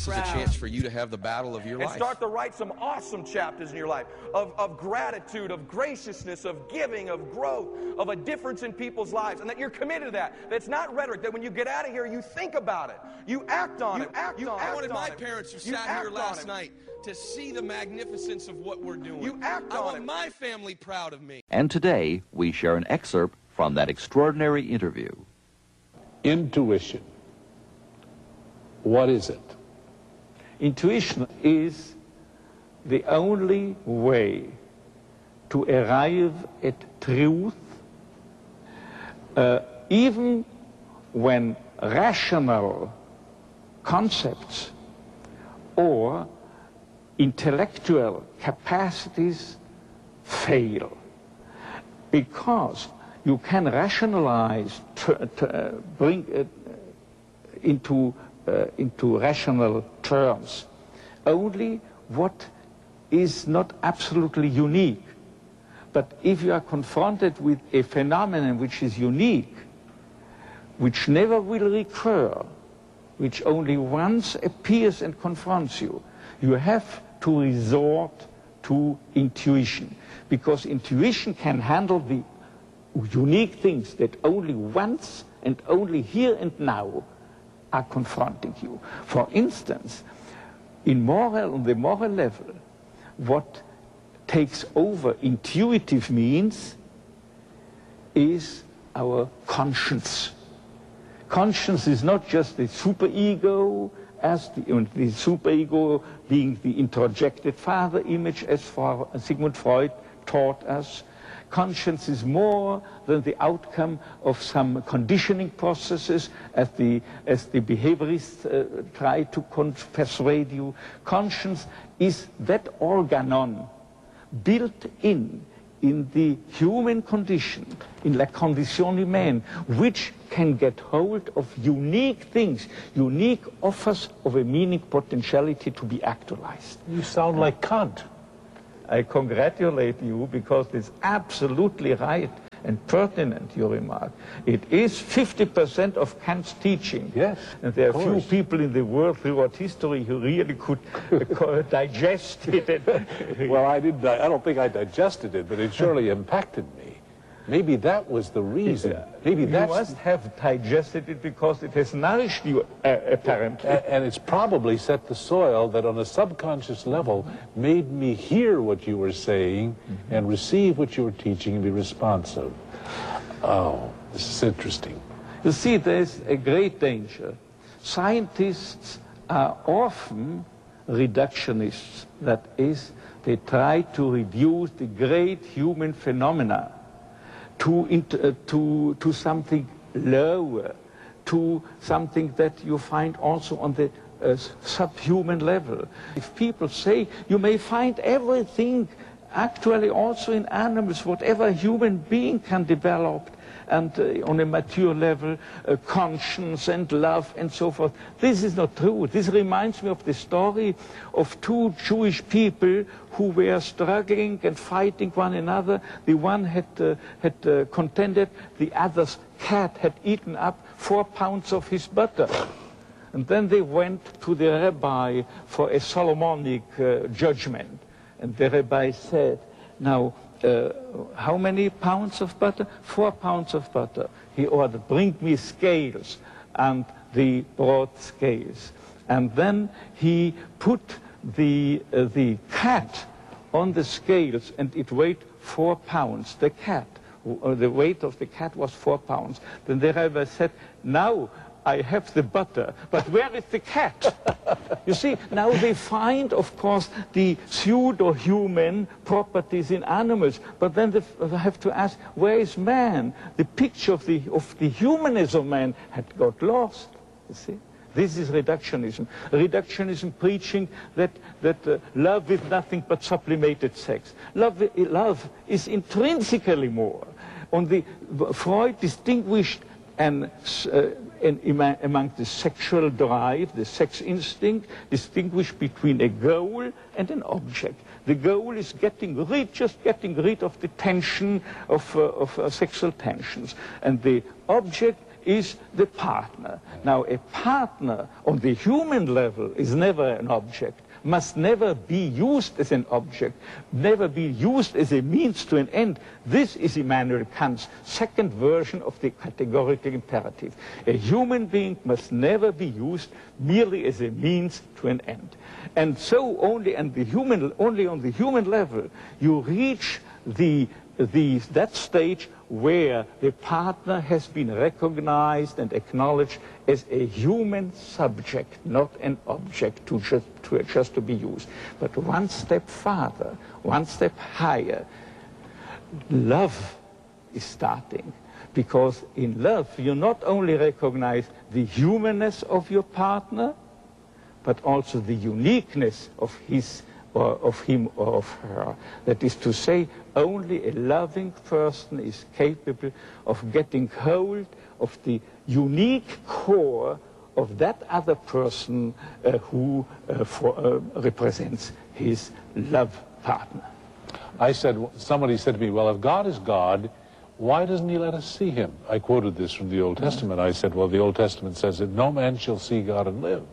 This is a chance for you to have the battle of your life. And start to write some awesome chapters in your life of gratitude, of graciousness, of giving, of growth, of a difference in people's lives. And that you're committed to that. That's not rhetoric. That when you get out of here, you think about it. You act on it. I wanted my parents who sat here last night to see the magnificence of what we're doing. You act on it. I want my family proud of me. And today, we share an excerpt from that extraordinary interview. Intuition. What is it? Intuition is the only way to arrive at truth, even when rational concepts or intellectual capacities fail. Because you can rationalize, bring it into rational terms only what is not absolutely unique. But if you are confronted with a phenomenon which is unique, which never will recur, which only once appears and confronts you, you have to resort to intuition, because intuition can handle the unique things that only once and only here and now are confronting you. For instance, on the moral level, what takes over intuitive means is our conscience. Conscience is not just the superego, as the superego being the introjected father image, as Sigmund Freud taught us. Conscience is more than the outcome of some conditioning processes, as the behaviorists try to persuade you. Conscience is that organon built in the human condition, in la condition humaine, which can get hold of unique things, unique offers of a meaning potentiality to be actualized. You sound like Kant. I congratulate you, because it's absolutely right and pertinent, your remark. It is 50% of Kant's teaching. Yes, and there are few people in the world throughout history who really could digest it. Well, I don't think I digested it, but it surely impacted me. Maybe that was the reason. Maybe you must have digested it because it has nourished you, apparently. And it's probably set the soil that on a subconscious level made me hear what you were saying and receive what you were teaching and be responsive. Oh, this is interesting. You see, there's a great danger. Scientists are often reductionists. That is, they try to reduce the great human phenomena to something lower, to something that you find also on the subhuman level. If people say you may find everything actually also in animals, whatever a human being can develop, and on a mature level, conscience and love and so forth. This is not true. This reminds me of the story of two Jewish people who were struggling and fighting one another. The one had contended, the other's cat had eaten up 4 pounds of his butter. And then they went to the rabbi for a Solomonic judgment. And the rabbi said, now, how many pounds of butter? 4 pounds of butter. He ordered, bring me scales. And they brought scales. And then he put the cat on the scales, and it weighed 4 pounds. The cat, the weight of the cat was 4 pounds. Then the rabbi said, now I have the butter, but where is the cat? You see, now they find, of course, the pseudo-human properties in animals, but then they have to ask, where is man? The picture of the humanness of man had got lost, you see. This is reductionism. Reductionism preaching that love is nothing but sublimated sex. Love is intrinsically more. Freud distinguished among the sexual drive, the sex instinct, distinguish between a goal and an object. The goal is just getting rid of the tension of sexual tensions. And the object is the partner. Now, a partner on the human level is never an object, must never be used as an object, never be used as a means to an end. This is Immanuel Kant's second version of the categorical imperative. A human being must never be used merely as a means to an end. And so only on the human level you reach that stage where the partner has been recognized and acknowledged as a human subject, not an object just to be used. But one step farther, one step higher, love is starting. Because in love, you not only recognize the humanness of your partner, but also the uniqueness of his or of him or of her. That is to say, only a loving person is capable of getting hold of the unique core of that other person who represents his love partner. Somebody said to me, well, if God is God, why doesn't he let us see him? I quoted this from the Old Testament. I said, well, the Old Testament says that no man shall see God and live.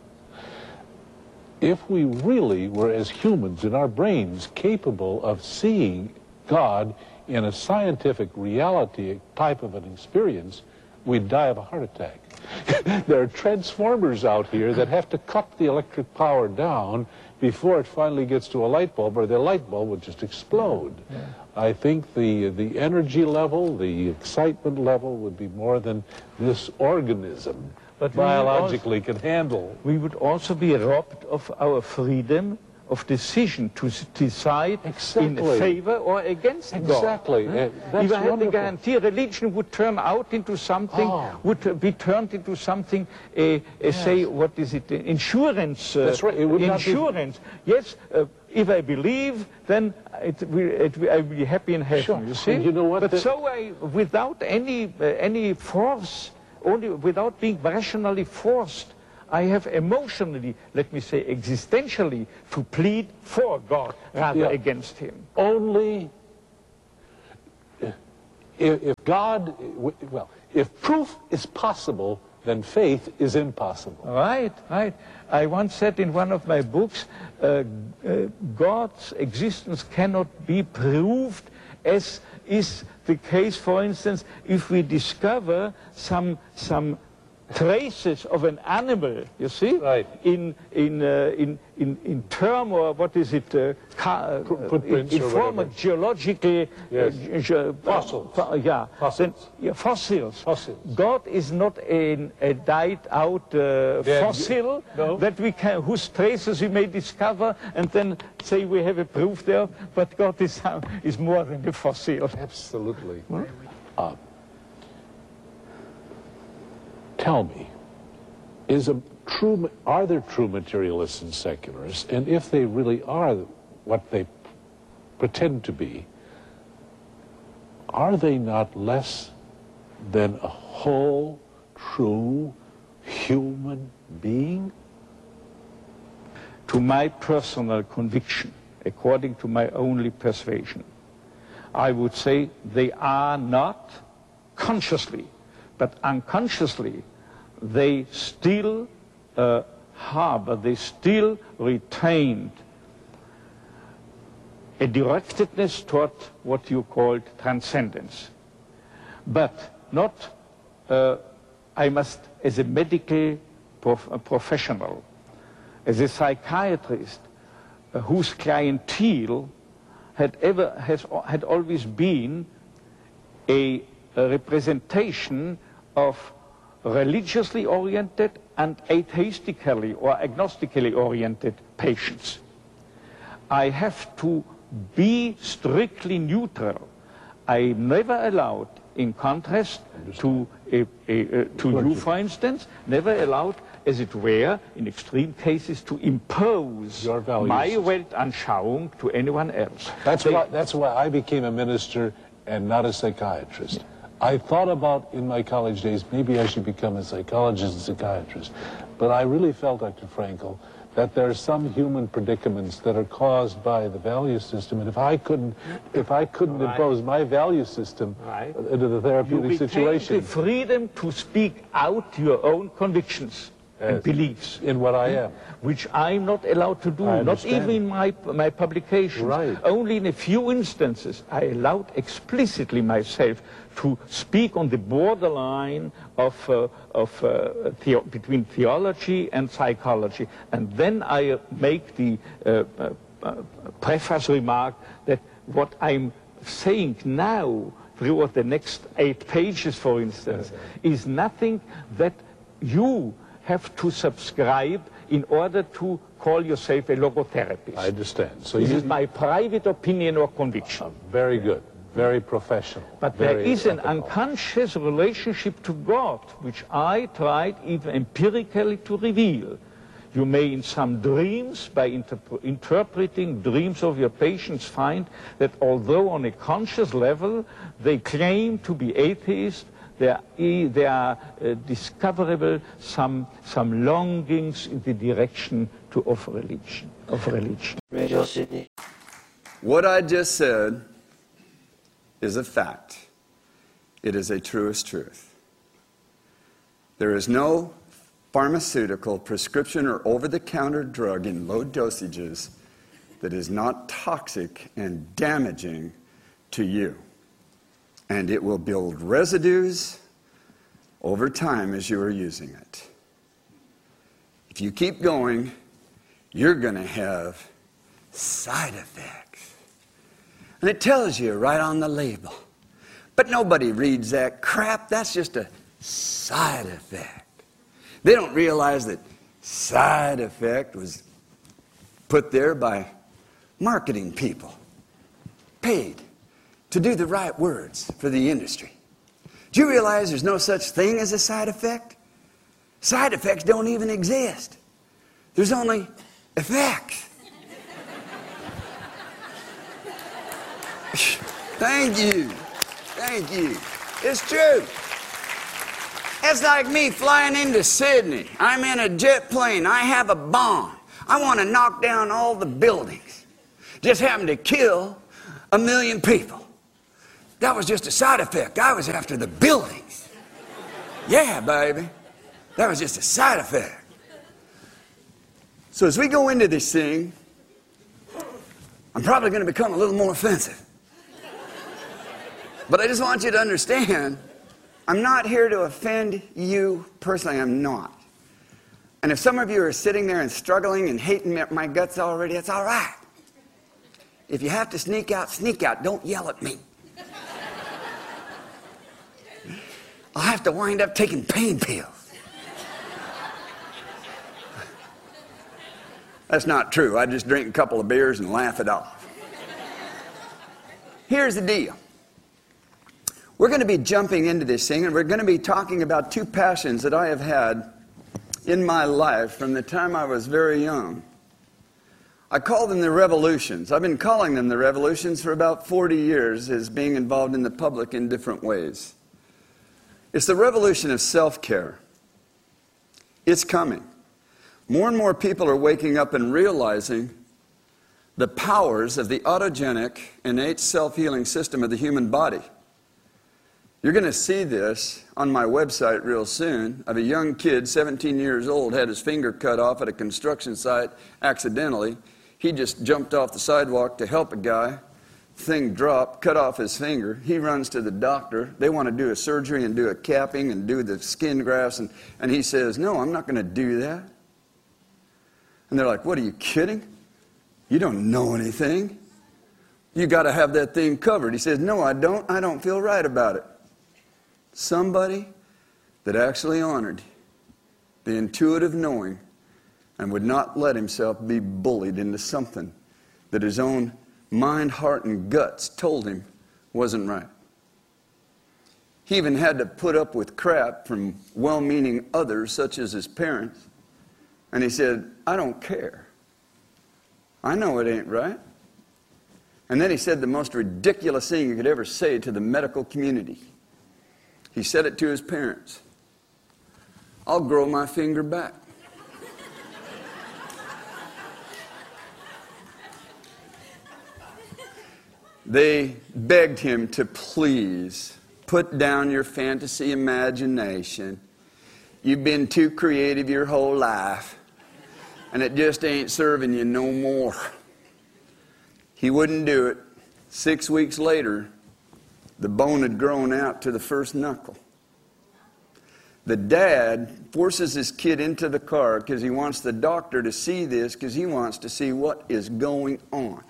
If we really were, as humans in our brains, capable of seeing God in a scientific reality type of an experience, we'd die of a heart attack. There are transformers out here that have to cut the electric power down before it finally gets to a light bulb, or the light bulb would just explode. Yeah. I think the energy level, the excitement level would be more than this organism but biologically can handle. We would also be robbed of our freedom of decision to decide in favor or against God. Exactly. If I had the guarantee, religion would turn out into something, would be turned into something, say, what is it, insurance. That's right. It would insurance. Yes, if I believe, then I'll be happy in heaven, sure. You see? And you know what? But without any force, only without being rationally forced, I have emotionally, let me say existentially, to plead for God rather against him. Only if God, well, if proof is possible, then faith is impossible. Right, right. I once said in one of my books, God's existence cannot be proved, as is the case, for instance, if we discover some traces of an animal, you see, right. in term, or what is it, footprints in or form of geological fossils. Fossils. God is not a died out fossil that we can, whose traces we may discover and then say we have a proof there, but God is more than a fossil. Absolutely. Tell me, are there true materialists and secularists? And if they really are what they pretend to be, are they not less than a whole, true human being? To my personal conviction, according to my only persuasion, I would say they are not consciously, but unconsciously, they still harbor, they still retained a directedness toward what you called transcendence. But not, I must, as a medical professional, as a psychiatrist, whose clientele had always been a representation of religiously oriented and atheistically or agnostically oriented patients. I have to be strictly neutral. I never allowed, in contrast to you, for instance, never allowed, as it were, in extreme cases, to impose my Weltanschauung to anyone else. That's why I became a minister and not a psychiatrist. I thought about in my college days, maybe I should become a psychologist and psychiatrist. But I really felt, Dr. Frankl, that there are some human predicaments that are caused by the value system, and if I couldn't impose my value system into the therapeutic situation, the freedom to speak out your own convictions and beliefs in what I am, which I'm not allowed to do, not even in my publications. Right. Only in a few instances I allowed explicitly myself to speak on the borderline of between theology and psychology, and then I make the preface remark that what I'm saying now, throughout the next 8 pages, for instance, is nothing that you have to subscribe in order to call yourself a logotherapist. I understand. So this is my private opinion or conviction. Very good. Very professional. But there is an unconscious relationship to God, which I tried even empirically to reveal. You may in some dreams, by interpreting dreams of your patients, find that although on a conscious level they claim to be atheists, there are discoverable some longings in the direction of religion. Radio Sydney. What I just said is a fact. It is a truest truth. There is no pharmaceutical, prescription, or over-the-counter drug in low dosages that is not toxic and damaging to you. And it will build residues over time as you are using it. If you keep going, you're going to have side effects. And it tells you right on the label. But nobody reads that crap. That's just a side effect. They don't realize that side effect was put there by marketing people, paid to do the right words for the industry. Do you realize there's no such thing as a side effect? Side effects don't even exist. There's only effects. Thank you. Thank you. It's true. It's like me flying into Sydney. I'm in a jet plane. I have a bomb. I want to knock down all the buildings. Just happened to kill 1 million people. That was just a side effect. I was after the buildings. Yeah, baby. That was just a side effect. So as we go into this thing, I'm probably going to become a little more offensive. But I just want you to understand, I'm not here to offend you personally. I'm not. And if some of you are sitting there and struggling and hating my guts already, that's all right. If you have to sneak out, sneak out. Don't yell at me. I'll have to wind up taking pain pills. That's not true. I just drink a couple of beers and laugh it off. Here's the deal. We're going to be jumping into this thing, and we're going to be talking about 2 passions that I have had in my life from the time I was very young. I call them the revolutions. I've been calling them the revolutions for about 40 years as being involved in the public in different ways. It's the revolution of self-care. It's coming. More and more people are waking up and realizing the powers of the autogenic, innate self-healing system of the human body. You're going to see this on my website real soon of a young kid, 17 years old, had his finger cut off at a construction site accidentally. He just jumped off the sidewalk to help a guy. Thing dropped, cut off his finger. He runs to the doctor. They want to do a surgery and do a capping and do the skin grafts. And he says, no, I'm not going to do that. And they're like, what, are you kidding? You don't know anything. You got to have that thing covered. He says, no, I don't. I don't feel right about it. Somebody that actually honored the intuitive knowing and would not let himself be bullied into something that his own mind, heart, and guts told him wasn't right. He even had to put up with crap from well-meaning others, such as his parents. And he said, I don't care. I know it ain't right. And then he said the most ridiculous thing you could ever say to the medical community. He said it to his parents. I'll grow my finger back. They begged him to please put down your fantasy imagination. You've been too creative your whole life, and it just ain't serving you no more. He wouldn't do it. 6 weeks later, the bone had grown out to the first knuckle. The dad forces his kid into the car because he wants the doctor to see this, because he wants to see what is going on.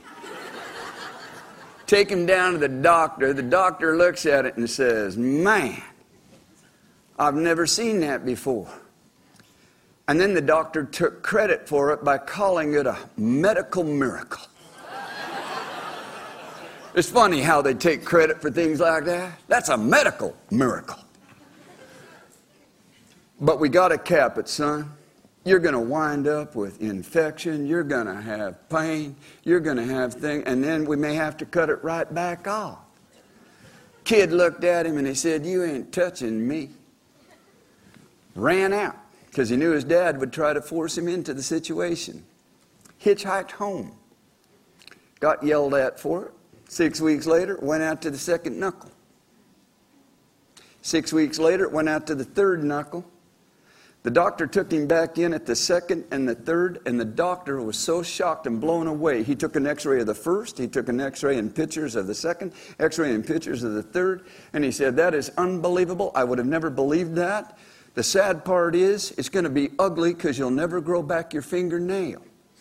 Take him down to the doctor. The doctor looks at it and says, "Man, I've never seen that before." And then the doctor took credit for it by calling it a medical miracle. It's funny how they take credit for things like that. That's a medical miracle. But we got to cap it, son. You're going to wind up with infection. You're going to have pain. You're going to have things. And then we may have to cut it right back off. Kid looked at him and he said, "You ain't touching me." Ran out because he knew his dad would try to force him into the situation. Hitchhiked home. Got yelled at for it. 6 weeks later, went out to the second knuckle. 6 weeks later, went out to the third knuckle. The doctor took him back in at the second and the third, and the doctor was so shocked and blown away. He took an x-ray of the first, he took an x-ray and pictures of the second, x-ray and pictures of the third, and he said, "That is unbelievable. I would have never believed that. The sad part is, it's going to be ugly because you'll never grow back your fingernail."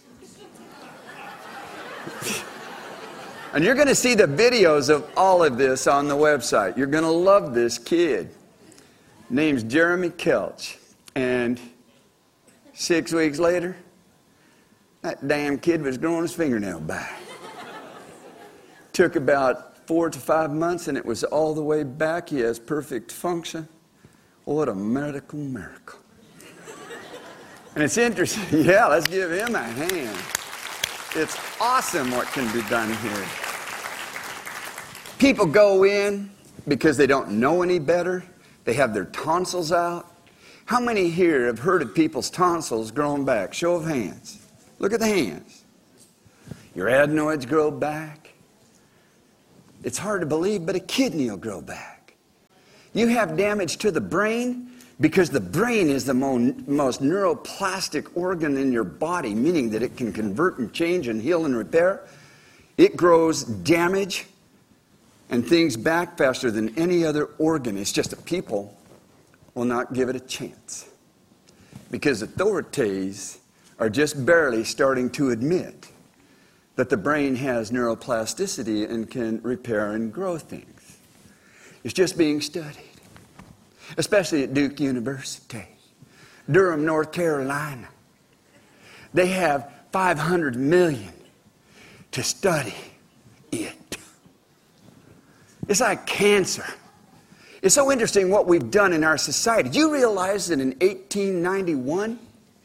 And you're going to see the videos of all of this on the website. You're going to love this kid. Name's Jeremy Kelch. And 6 weeks later, that damn kid was growing his fingernail back. Took about 4 to 5 months, and it was all the way back. He has perfect function. What a medical miracle. And it's interesting. Yeah, let's give him a hand. It's awesome what can be done here. People go in because they don't know any better. They have their tonsils out. How many here have heard of people's tonsils growing back? Show of hands. Look at the hands. Your adenoids grow back. It's hard to believe, but a kidney will grow back. You have damage to the brain because the brain is the most neuroplastic organ in your body, meaning that it can convert and change and heal and repair. It grows damage and things back faster than any other organ. It's just that people will not give it a chance because authorities are just barely starting to admit that the brain has neuroplasticity and can repair and grow things. It's just being studied, especially at Duke University, Durham, North Carolina. They have $500 million to study it. It's like cancer. It's so interesting what we've done in our society. Do you realize that in 1891,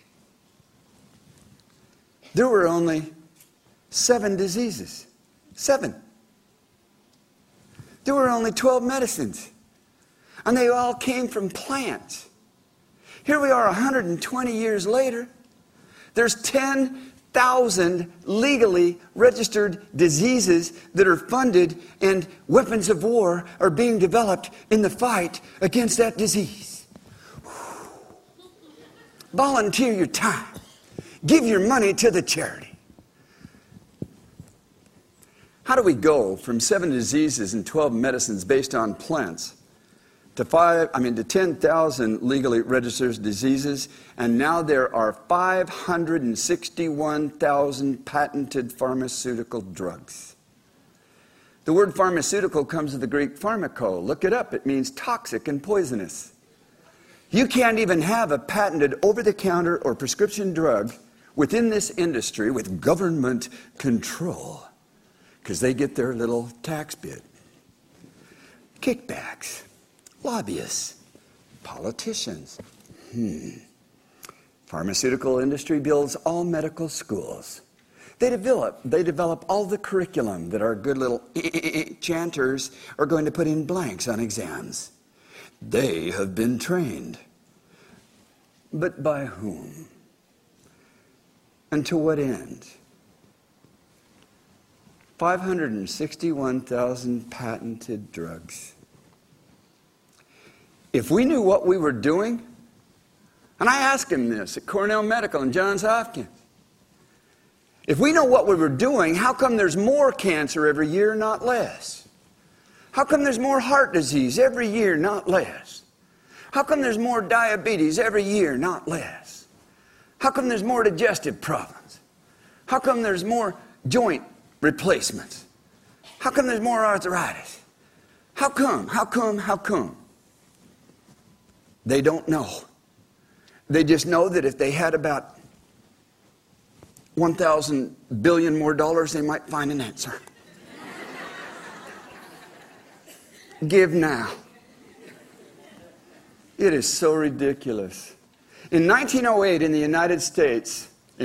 there were only 7 diseases? 7. There were only 12 medicines. And they all came from plants. Here we are 120 years later. There's 10,000 legally registered diseases that are funded, and weapons of war are being developed in the fight against that disease. Volunteer your time. Give your money to the charity. How do we go from 7 diseases and 12 medicines based on plants to 10,000 legally registered diseases, and now there are 561,000 patented pharmaceutical drugs? The word pharmaceutical comes from the Greek pharmako. Look it up. It means toxic and poisonous. You can't even have a patented over-the-counter or prescription drug within this industry with government control, because they get their little tax bit. Kickbacks. Lobbyists, politicians. Pharmaceutical industry builds all medical schools. They develop all the curriculum that our good little chanters are going to put in blanks on exams. They have been trained. But by whom? And to what end? 561,000 patented drugs. If we knew what we were doing, and I asked him this at Cornell Medical and Johns Hopkins, if we know what we were doing, how come there's more cancer every year, not less? How come there's more heart disease every year, not less? How come there's more diabetes every year, not less? How come there's more digestive problems? How come there's more joint replacements? How come there's more arthritis? How come? How come? How come? They don't know. They just know that if they had about 1,000 billion more dollars, they might find an answer. Give now. It is so ridiculous. In 1908 in the United States,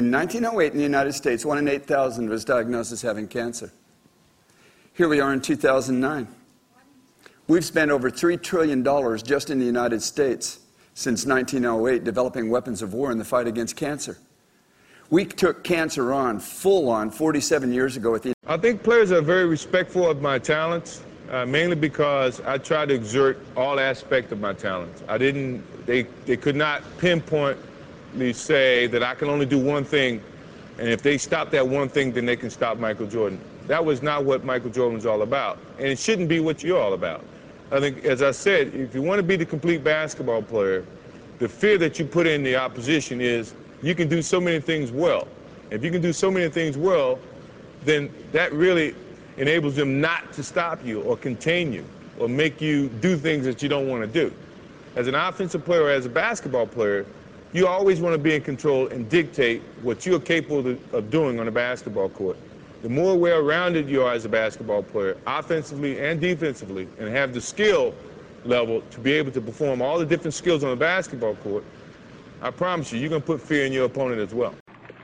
1 in 8,000 was diagnosed as having cancer. Here we are in 2009. We've spent over $3 trillion just in the United States since 1908 developing weapons of war in the fight against cancer. We took cancer on, full on, 47 years ago. I think players are very respectful of my talents, mainly because I try to exert all aspects of my talents. They could not pinpointly say that I can only do one thing, and if they stop that one thing, then they can stop Michael Jordan. That was not what Michael Jordan was all about, and it shouldn't be what you're all about. I think, as I said, if you want to be the complete basketball player, the fear that you put in the opposition is you can do so many things well. If you can do so many things well, then that really enables them not to stop you or contain you or make you do things that you don't want to do. As an offensive player or as a basketball player, you always want to be in control and dictate what you're capable of doing on a basketball court. The more well-rounded you are as a basketball player, offensively and defensively, and have the skill level to be able to perform all the different skills on the basketball court, I promise you, you're going to put fear in your opponent as well.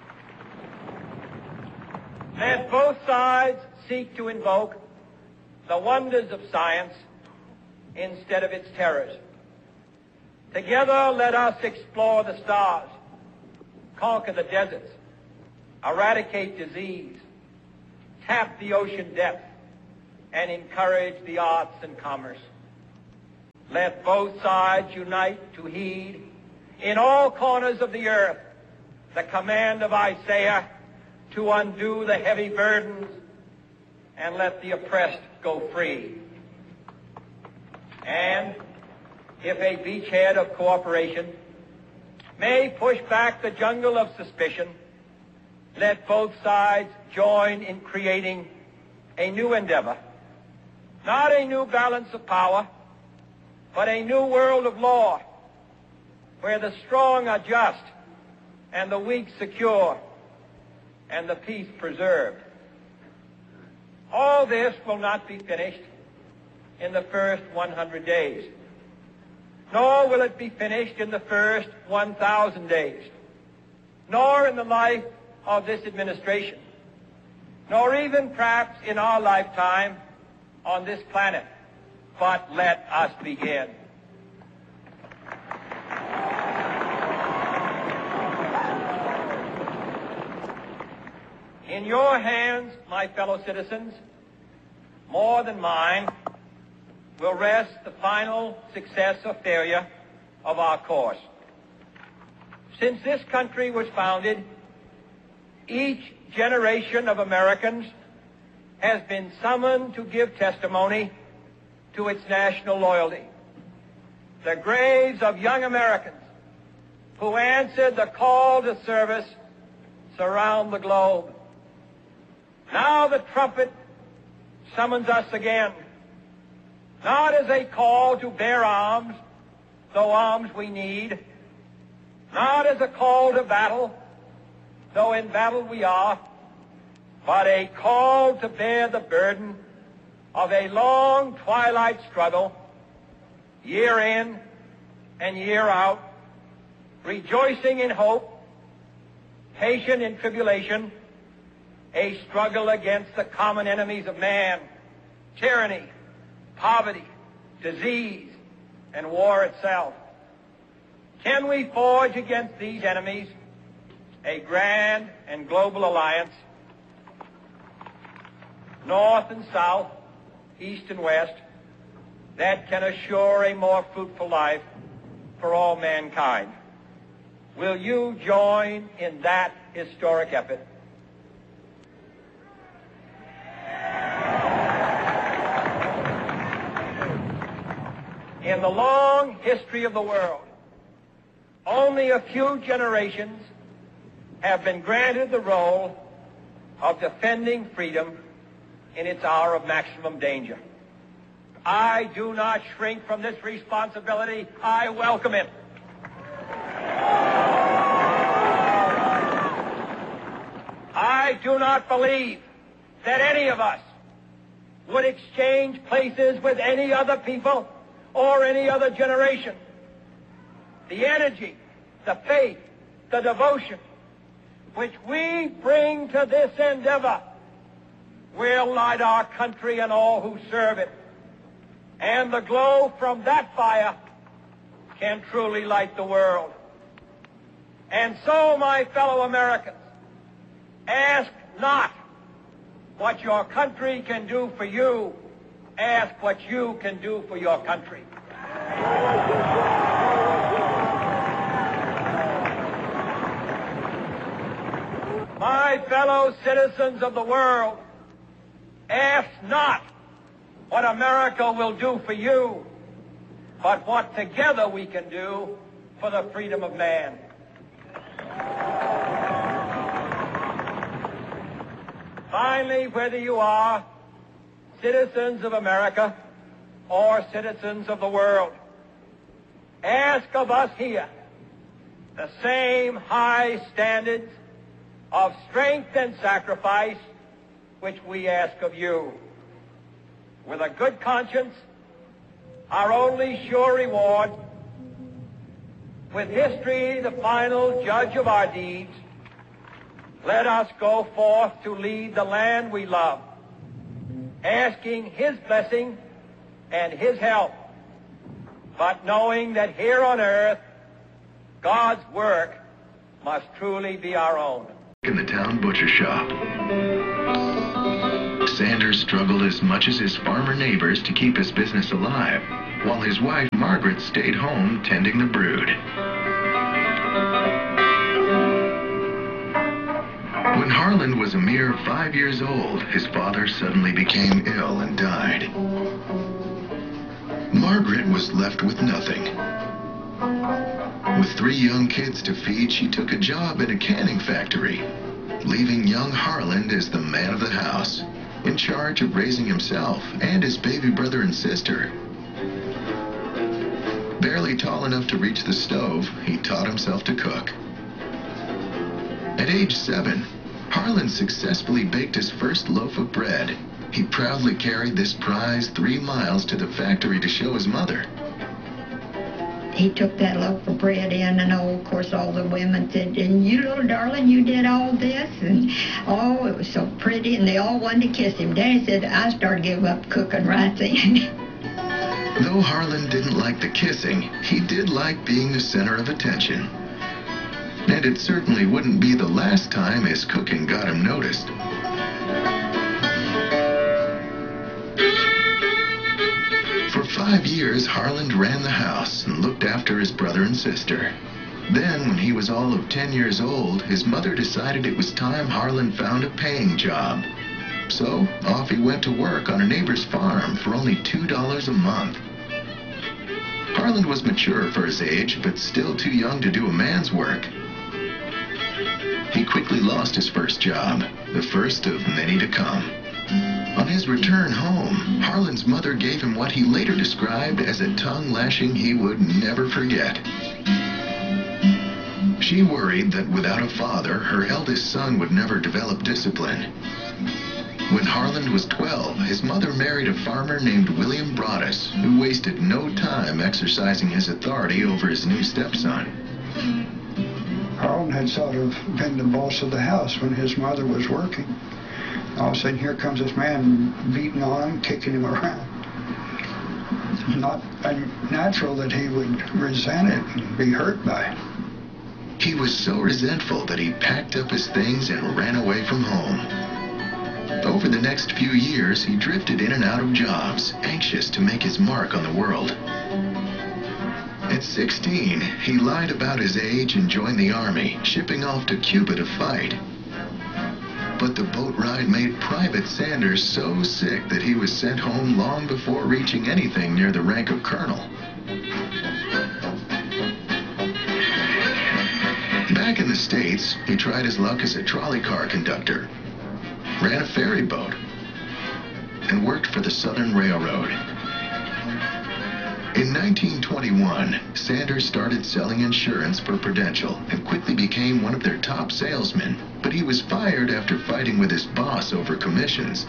Let both sides seek to invoke the wonders of science instead of its terrors. Together, let us explore the stars, conquer the deserts, eradicate disease, tap the ocean depth, and encourage the arts and commerce. Let both sides unite to heed in all corners of the earth the command of Isaiah to undo the heavy burdens and let the oppressed go free. And if a beachhead of cooperation may push back the jungle of suspicion, let both sides join in creating a new endeavor, not a new balance of power, but a new world of law, where the strong are just and the weak secure and the peace preserved. All this will not be finished in the first 100 days, nor will it be finished in the first 1,000 days, nor in the life of this administration, nor even perhaps in our lifetime on this planet. But let us begin. In your hands, my fellow citizens, more than mine, will rest the final success or failure of our course. Since this country was founded, each generation of Americans has been summoned to give testimony to its national loyalty. The graves of young Americans who answered the call to service surround the globe. Now the trumpet summons us again, not as a call to bear arms, though arms we need, not as a call to battle, though in battle we are, but a call to bear the burden of a long twilight struggle, year in and year out, rejoicing in hope, patient in tribulation, a struggle against the common enemies of man, tyranny, poverty, disease, and war itself. Can we forge against these enemies a grand and global alliance? north and south, east and west, that can assure a more fruitful life for all mankind. Will you join in that historic effort? In the long history of the world, only a few generations have been granted the role of defending freedom in its hour of maximum danger. I do not shrink from this responsibility. I welcome it. I do not believe that any of us would exchange places with any other people or any other generation. The energy, the faith, the devotion which we bring to this endeavor will light our country and all who serve it. And the glow from that fire can truly light the world. And so, my fellow Americans, ask not what your country can do for you. Ask what you can do for your country. My fellow citizens of the world, ask not what America will do for you, but what together we can do for the freedom of man. Finally, whether you are citizens of America or citizens of the world, ask of us here the same high standards of strength and sacrifice which we ask of you. With a good conscience, our only sure reward, with history the final judge of our deeds, let us go forth to lead the land we love, asking His blessing and His help, but knowing that here on earth, God's work must truly be our own. In the town butcher shop, Sanders struggled as much as his farmer neighbors to keep his business alive, while his wife Margaret stayed home tending the brood. When Harlan was a mere 5 years old, his father suddenly became ill and died. Margaret was left with nothing. With 3 young kids to feed, she took a job in a canning factory, leaving young Harlan as the man of the house, in charge of raising himself and his baby brother and sister. Barely tall enough to reach the stove, he taught himself to cook. At age 7, Harlan successfully baked his first loaf of bread. He proudly carried this prize 3 miles to the factory to show his mother. He took that loaf of bread in, and of course all the women said, "And you little darling, you did all this?" And oh, it was so pretty, and they all wanted to kiss him. Daddy said, I started giving up cooking right then. Though Harlan didn't like the kissing, he did like being the center of attention. And it certainly wouldn't be the last time his cooking got him noticed. For 5 years, Harlan ran the house and looked after his brother and sister. Then, when he was all of 10 years old, his mother decided it was time Harlan found a paying job. So, off he went to work on a neighbor's farm for only $2 a month. Harlan was mature for his age, but still too young to do a man's work. He quickly lost his first job, the first of many to come. On his return home, Harlan's mother gave him what he later described as a tongue lashing he would never forget. She worried that without a father, her eldest son would never develop discipline. When Harlan was 12, his mother married a farmer named William Broadus, who wasted no time exercising his authority over his new stepson. Harlan had sort of been the boss of the house when his mother was working. All of a sudden, here comes this man beating on him, kicking him around. It's not unnatural that he would resent it and be hurt by it. He was so resentful that he packed up his things and ran away from home. Over the next few years, he drifted in and out of jobs, anxious to make his mark on the world. At 16, he lied about his age and joined the Army, shipping off to Cuba to fight. But the boat ride made Private Sanders so sick that he was sent home long before reaching anything near the rank of colonel. Back in the States, he tried his luck as a trolley car conductor, ran a ferry boat, and worked for the Southern Railroad. In 1921, Sanders started selling insurance for Prudential and quickly became one of their top salesmen, but he was fired after fighting with his boss over commissions.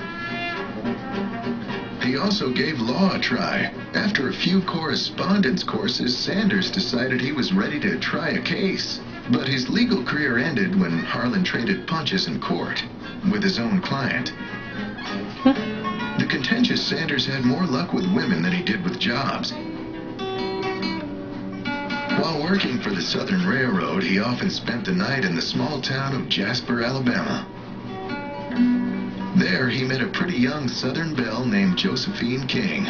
He also gave law a try. After a few correspondence courses, Sanders decided he was ready to try a case. But his legal career ended when Harlan traded punches in court with his own client. The contentious Sanders had more luck with women than he did with jobs. While working for the Southern Railroad, he often spent the night in the small town of Jasper, Alabama. There, he met a pretty young Southern belle named Josephine King.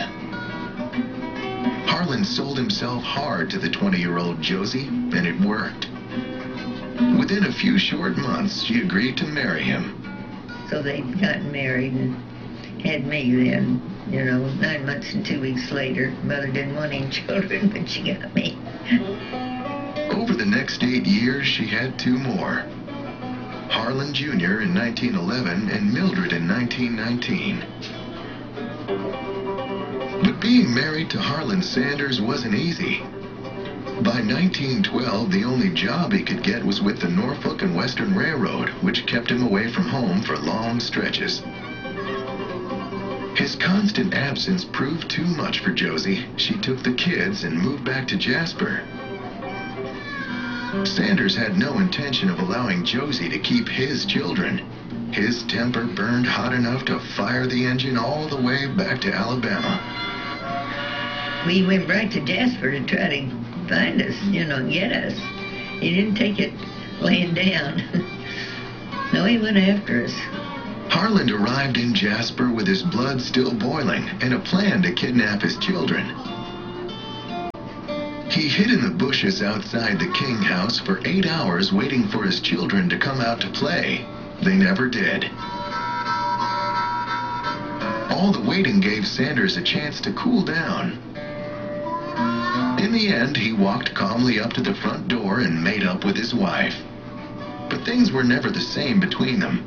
Harlan sold himself hard to the 20-year-old Josie, and it worked. Within a few short months, she agreed to marry him. So they got married and had me then, 9 months and 2 weeks later. Mother didn't want any children, but she got me. Over the next 8 years, she had 2 more. Harlan Jr. in 1911 and Mildred in 1919. But being married to Harlan Sanders wasn't easy. By 1912, the only job he could get was with the Norfolk and Western Railroad, which kept him away from home for long stretches. His constant absence proved too much for Josie. She took the kids and moved back to Jasper. Sanders had no intention of allowing Josie to keep his children. His temper burned hot enough to fire the engine all the way back to Alabama. We went right to Jasper to try to find us, get us. He didn't take it laying down. No, he went after us. Harlan arrived in Jasper with his blood still boiling and a plan to kidnap his children. He hid in the bushes outside the King house for 8 hours waiting for his children to come out to play. They never did. All the waiting gave Sanders a chance to cool down. In the end, he walked calmly up to the front door and made up with his wife. But things were never the same between them.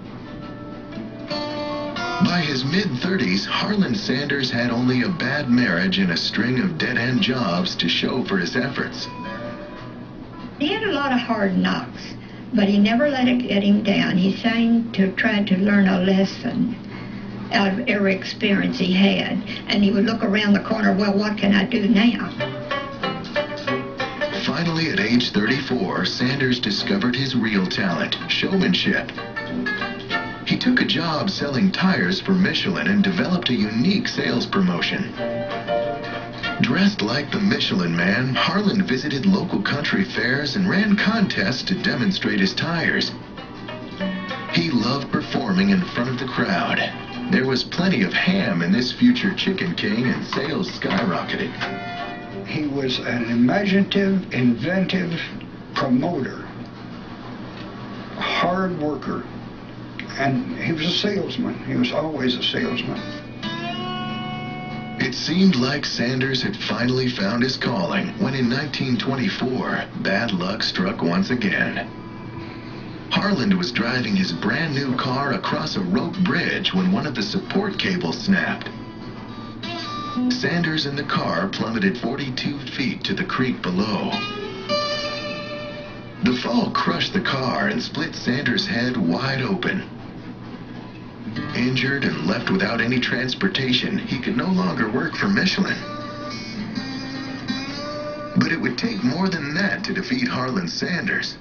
By his mid-30s, Harlan Sanders had only a bad marriage and a string of dead-end jobs to show for his efforts. He had a lot of hard knocks, but he never let it get him down. He seemed to try to learn a lesson out of every experience he had. And he would look around the corner, well, what can I do now? Finally, at age 34, Sanders discovered his real talent, showmanship. He took a job selling tires for Michelin and developed a unique sales promotion. Dressed like the Michelin Man, Harlan visited local country fairs and ran contests to demonstrate his tires. He loved performing in front of the crowd. There was plenty of ham in this future Chicken King, and sales skyrocketed. He was an imaginative, inventive promoter, hard worker, and he was a salesman. He was always a salesman. It seemed like Sanders had finally found his calling when in 1924, bad luck struck once again. Harlan was driving his brand new car across a rope bridge when one of the support cables snapped. Sanders and the car plummeted 42 feet to the creek below. The fall crushed the car and split Sanders' head wide open. Injured and left without any transportation, he could no longer work for Michelin. But it would take more than that to defeat Harlan Sanders.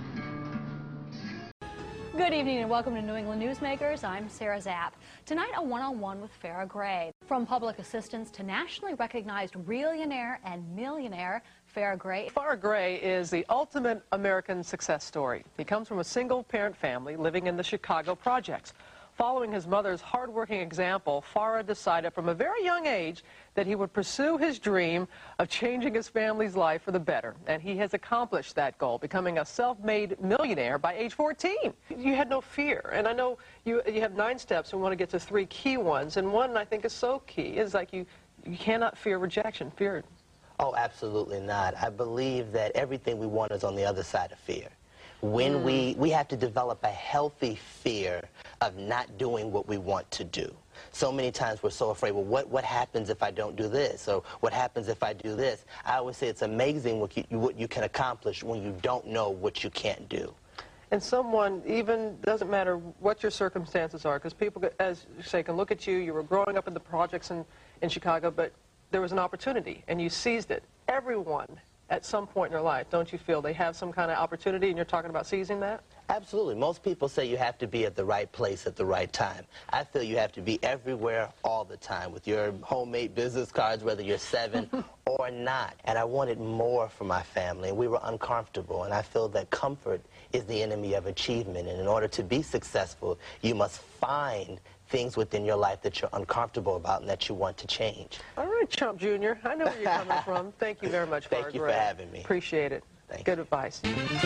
Good evening and welcome to New England Newsmakers. I'm Sarah Zapp. Tonight, a one-on-one with Farrah Gray. From public assistance to nationally recognized realionaire and millionaire, Farrah Gray. Farrah Gray is the ultimate American success story. He comes from a single-parent family living in the Chicago projects. following his mother's hardworking example, Farah decided from a very young age that he would pursue his dream of changing his family's life for the better. And he has accomplished that goal, becoming a self-made millionaire by age 14. You had no fear. And I know you have 9 steps and want to get to 3 key ones. And one I think is so key is like you cannot fear rejection. Fear it. Oh, absolutely not. I believe that everything we want is on the other side of fear. When we have to develop a healthy fear of not doing what we want to do. So many times we're so afraid, well, what happens if I don't do this? Or what happens if I do this? I always say it's amazing what you can accomplish when you don't know what you can't do. And someone, even doesn't matter what your circumstances are, because people, as you say, can look at you. You were growing up in the projects in Chicago, but there was an opportunity, and you seized it. Everyone, at some point in their life, don't you feel they have some kind of opportunity, and you're talking about seizing that? Absolutely. Most people say you have to be at the right place at the right time. I feel you have to be everywhere all the time with your homemade business cards, whether you're 7 or not. And I wanted more for my family, and we were uncomfortable. And I feel that comfort is the enemy of achievement. And in order to be successful, you must find things within your life that you're uncomfortable about and that you want to change. All right, Chump Jr., I know where you're coming from. Thank you very much, Farah. Thank you for having me. Appreciate it. Good advice.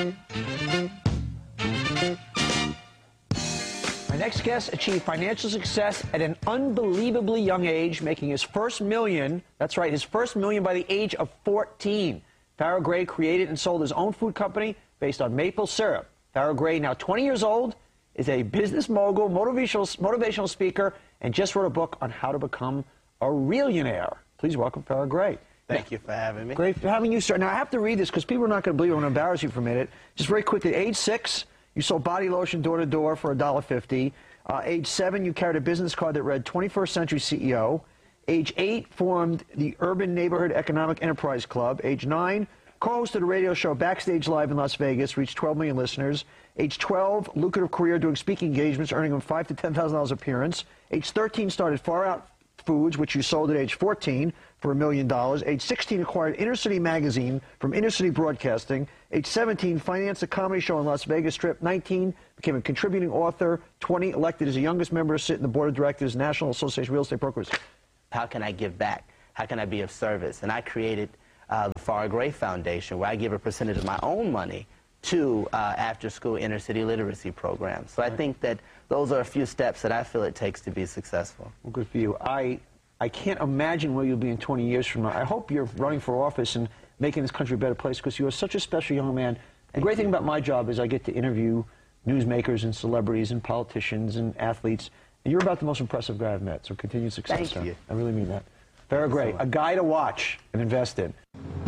My next guest achieved financial success at an unbelievably young age, making his first million, that's right, his first million by the age of 14. Farrah Gray created and sold his own food company based on maple syrup. Farrah Gray, now 20 years old, is a business mogul, motivational speaker, and just wrote a book on how to become a realionaire. Please welcome Farrah Gray. Thank you for having me. Great for having you, sir. Now, I have to read this because people are not going to believe it. I'm going to embarrass you for a minute. Just very quickly, age 6, you sold body lotion door-to-door for $1.50. Age 7, you carried a business card that read 21st Century CEO. Age 8, formed the Urban Neighborhood Economic Enterprise Club. Age 9, co-hosted a radio show Backstage Live in Las Vegas, reached 12 million listeners. Age 12, lucrative career doing speaking engagements, earning him $5,000 to $10,000 appearance. Age 13, started Far Out Foods, which you sold at age 14 for $1 million. Age 16, acquired Inner City Magazine from Inner City Broadcasting. Age 17, financed a comedy show on Las Vegas Strip. 19, became a contributing author. 20, elected as the youngest member to sit in the board of directors, National Association of Real Estate Brokers. How can I give back? How can I be of service? And I created the Farrah Gray Foundation, where I give a percentage of my own money to after-school inner-city literacy programs. So I think that those are a few steps that I feel it takes to be successful. Well, good for you. I can't imagine where you'll be in 20 years from now. I hope you're running for office and making this country a better place, because you are such a special young man. The great thing about my job is I get to interview newsmakers and celebrities and politicians and athletes, and you're about the most impressive guy I've met, so continued success. Thank you. I really mean that. Farrah Gray, a guy to watch and invest in.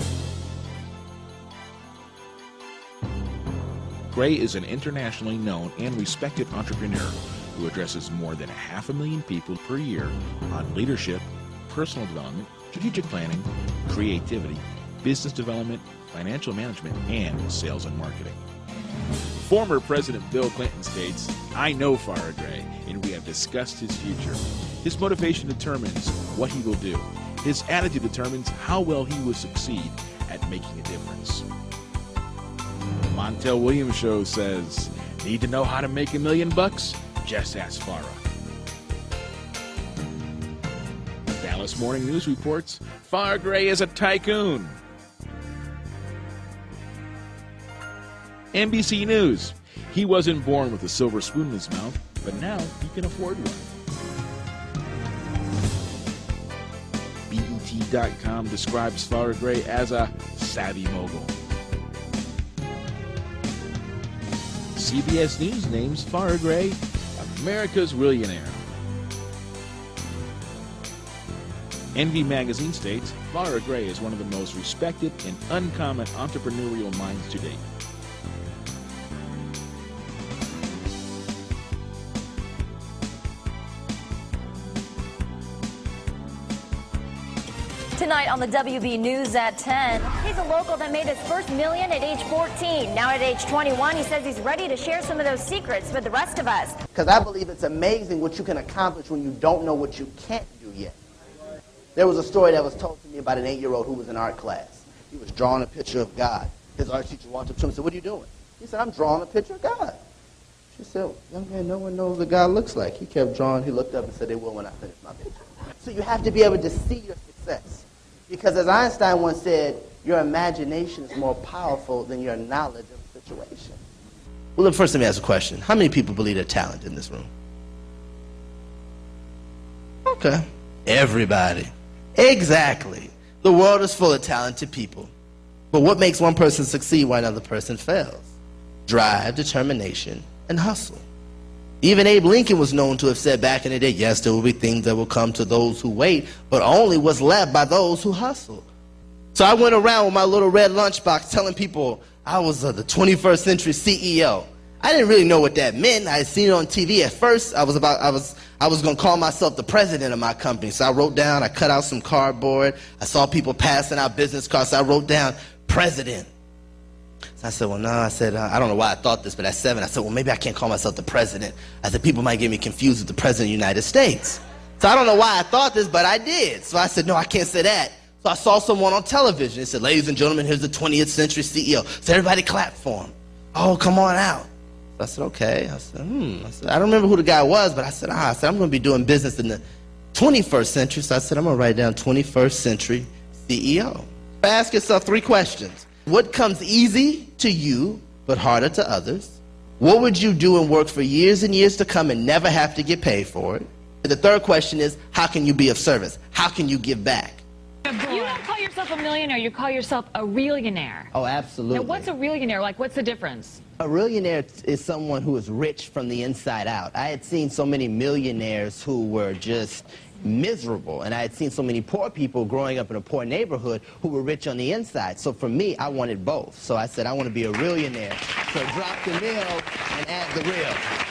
Gray is an internationally known and respected entrepreneur who addresses more than 500,000 people per year on leadership, personal development, strategic planning, creativity, business development, financial management, and sales and marketing. Former President Bill Clinton states, "I know Farrah Gray, and we have discussed his future. His motivation determines what he will do. His attitude determines how well he will succeed at making a difference." The Montel Williams Show says, "Need to know how to make $1 million? Just ask Farrah." The Dallas Morning News reports, Farrah Gray is a tycoon. NBC News, he wasn't born with a silver spoon in his mouth, but now he can afford one. BET.com describes Farrah Gray as a savvy mogul. CBS News names Farrah Gray America's Realionaire. Envy magazine states Farrah Gray is one of the most respected and uncommon entrepreneurial minds to date. Tonight on the WB News at 10. He's a local that made his first million at age 14. Now at age 21, he says he's ready to share some of those secrets with the rest of us. Because I believe it's amazing what you can accomplish when you don't know what you can't do yet. There was a story that was told to me about an 8-year-old who was in art class. He was drawing a picture of God. His art teacher walked up to him and said, "What are you doing?" He said, "I'm drawing a picture of God." She said, young man, no one knows what God looks like. He kept drawing. He looked up and said, they will when I finish my picture. So you have to be able to see your success. Because as Einstein once said, your imagination is more powerful than your knowledge of the situation. Well, look, first let me ask a question. How many people believe they're talented in this room? Okay. Everybody. Exactly. The world is full of talented people. But what makes one person succeed while another person fails? Drive, determination, and hustle. Even Abe Lincoln was known to have said back in the day, yes, there will be things that will come to those who wait, but only what's left by those who hustle. So I went around with my little red lunchbox telling people I was the 21st century CEO. I didn't really know what that meant. I had seen it on TV at first. I was going to call myself the president of my company. So I wrote down, I cut out some cardboard. I saw people passing out business cards. So I wrote down president. So I said, well, no, I don't know why I thought this, but at 7, I said, well, maybe I can't call myself the president. I said, people might get me confused with the president of the United States. So I don't know why I thought this, but I did. So I said, no, I can't say that. So I saw someone on television. It said, ladies and gentlemen, here's the 20th century CEO. So everybody clapped for him. Oh, come on out. So I said, okay. I said, I don't remember who the guy was, but I said, I'm going to be doing business in the 21st century. So I said, I'm going to write down 21st century CEO. Ask yourself 3 questions. What comes easy to you but harder to others? What would you do and work for years and years to come and never have to get paid for it? And the third question is, how can you be of service? How can you give back? You don't call yourself a millionaire, you call yourself a realionaire. Oh, absolutely. Now, what's a realionaire? Like, what's the difference? A millionaire is someone who is rich from the inside out. I had seen so many millionaires who were just miserable, and I had seen so many poor people growing up in a poor neighborhood who were rich on the inside. So for me, I wanted both. So I said, I want to be a realionaire. So drop the nil and add the real.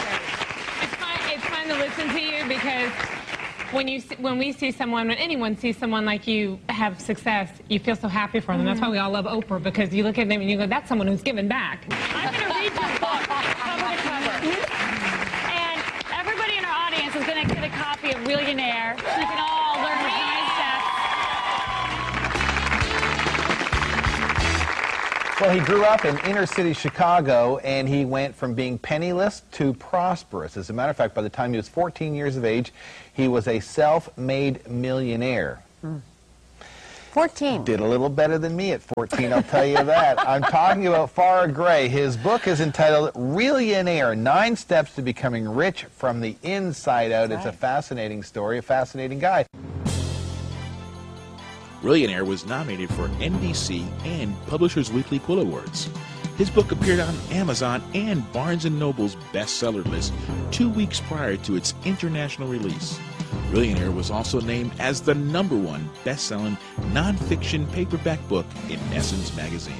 It's fun to listen to you because when anyone sees someone like you have success, you feel so happy for them. That's why we all love Oprah, because you look at them and you go, that's someone who's given back. I'm going to read your book cover to cover. And everybody in our audience is going to get a copy of Realionaire. So you can all learn the nice steps. Well, he grew up in inner city Chicago, and he went from being penniless to prosperous. As a matter of fact, by the time he was 14 years of age, he was a self-made millionaire. 14. Did a little better than me at 14, I'll tell you that. I'm talking about Farrah Gray. His book is entitled Realionaire, 9 Steps to Becoming Rich from the Inside Out. It's a fascinating story, a fascinating guy. Realionaire was nominated for NBC and Publishers Weekly Quill Awards. His book appeared on Amazon and Barnes & Noble's bestseller list 2 weeks prior to its international release. Realionaire was also named as the #1 best-selling nonfiction paperback book in Essence magazine.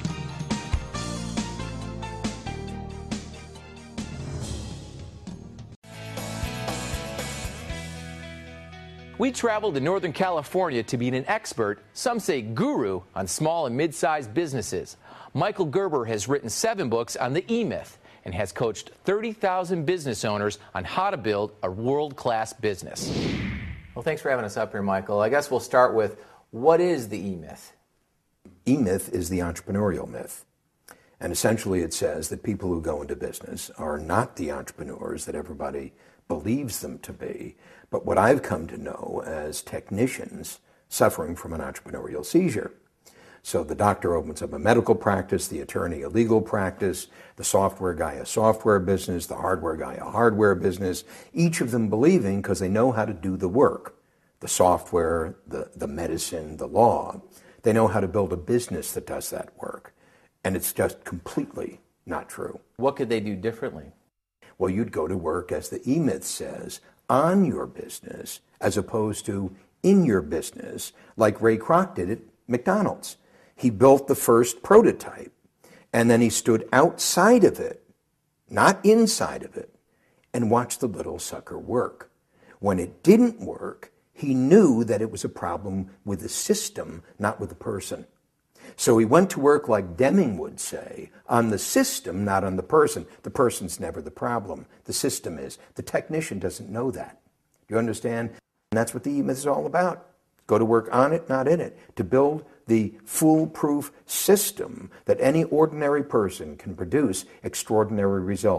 We traveled to Northern California to meet an expert, some say guru, on small and mid-sized businesses. Michael Gerber has written 7 books on the E-Myth and has coached 30,000 business owners on how to build a world-class business. Well, thanks for having us up here, Michael. I guess we'll start with, what is the E-Myth? E-Myth is the entrepreneurial myth. And essentially it says that people who go into business are not the entrepreneurs that everybody believes them to be, but what I've come to know as technicians suffering from an entrepreneurial seizure. So the doctor opens up a medical practice, the attorney a legal practice, the software guy a software business, the hardware guy a hardware business, each of them believing, because they know how to do the work, the software, the medicine, the law, they know how to build a business that does that work. And it's just completely not true. What could they do differently? Well, you'd go to work, as the E-Myth says, on your business, as opposed to in your business, like Ray Kroc did at McDonald's. He built the first prototype, and then he stood outside of it, not inside of it, and watched the little sucker work. When it didn't work, he knew that it was a problem with the system, not with the person. So he went to work, like Deming would say, on the system, not on the person. The person's never the problem. The system is. The technician doesn't know that. Do you understand? And that's what the E-Myth is all about. Go to work on it, not in it. To build the foolproof system that any ordinary person can produce extraordinary results.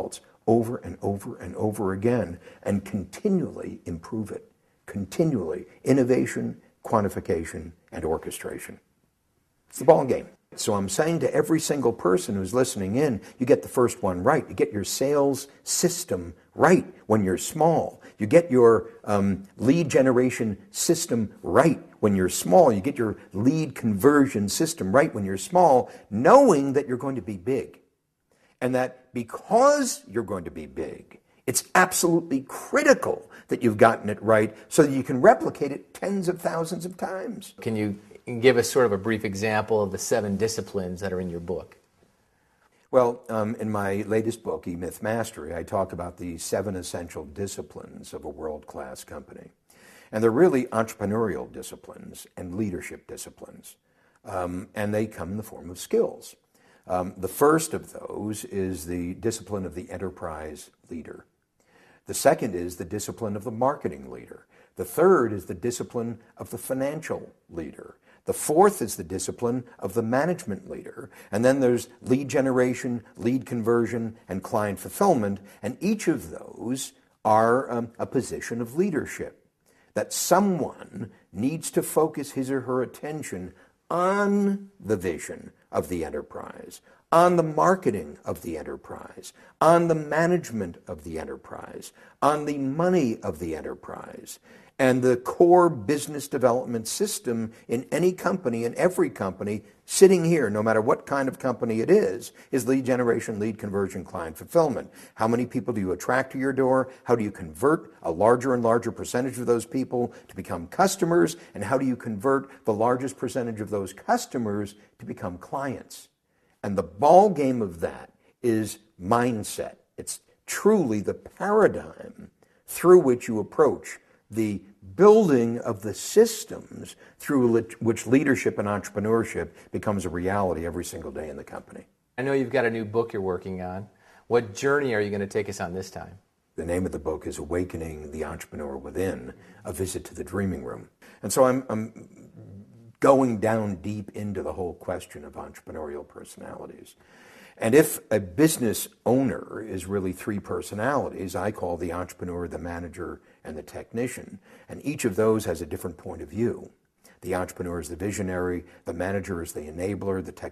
over and over and over again and continually improve it. Continually. Innovation, quantification, and orchestration. It's the ball game. So I'm saying to every single person who's listening in, you get the first one right. You get your sales system right when you're small. You get your lead generation system right when you're small. You get your lead conversion system right when you're small, knowing that you're going to be big. And that because you're going to be big, it's absolutely critical that you've gotten it right so that you can replicate it tens of thousands of times. Can you give us sort of a brief example of the 7 disciplines that are in your book? Well, in my latest book, E-Myth Mastery, I talk about the 7 essential disciplines of a world-class company. And they're really entrepreneurial disciplines and leadership disciplines. And they come in the form of skills. The first of those is the discipline of the enterprise leader. The second is the discipline of the marketing leader. The third is the discipline of the financial leader. The fourth is the discipline of the management leader. And then there's lead generation, lead conversion, and client fulfillment. And each of those are a position of leadership. That someone needs to focus his or her attention on the vision of the enterprise, on the marketing of the enterprise, on the management of the enterprise, on the money of the enterprise. And the core business development system in any company, in every company, sitting here, no matter what kind of company it is lead generation, lead conversion, client fulfillment. How many people do you attract to your door? How do you convert a larger and larger percentage of those people to become customers? And how do you convert the largest percentage of those customers to become clients? And the ball game of that is mindset. It's truly the paradigm through which you approach the building of the systems through which leadership and entrepreneurship becomes a reality every single day in the company. I know you've got a new book you're working on. What journey are you going to take us on this time? The name of the book is Awakening the Entrepreneur Within, A Visit to the Dreaming Room. And so I'm going down deep into the whole question of entrepreneurial personalities. And if a business owner is really 3 personalities, I call the entrepreneur, the manager, and the technician, and each of those has a different point of view. The entrepreneur is the visionary, the manager is the enabler, the